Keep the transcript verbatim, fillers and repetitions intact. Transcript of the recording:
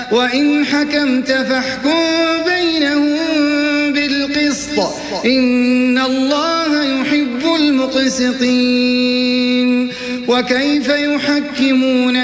وإن حكمت فاحكم بينهم بالقسط إن الله يحب المقسطين وكيف يحكمون